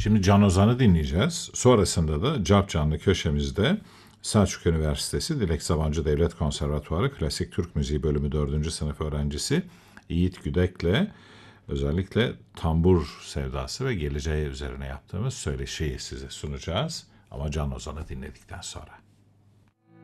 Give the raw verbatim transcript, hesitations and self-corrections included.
Şimdi Can Ozan'ı dinleyeceğiz. Sonrasında da Cap Canlı köşemizde Selçuk Üniversitesi Dilek Sabancı Devlet Konservatuarı Klasik Türk Müziği Bölümü dördüncü sınıf öğrencisi Yiğit Güdek'le özellikle tambur sevdası ve geleceği üzerine yaptığımız söyleşiyi size sunacağız. Ama Can Ozan'ı dinledikten sonra.